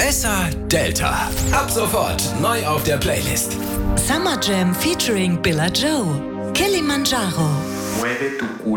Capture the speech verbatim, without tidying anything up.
Essa Delta. Ab sofort neu auf der Playlist. Summer Jam featuring Billa Joe. Kilimanjaro. Mueve tu culo.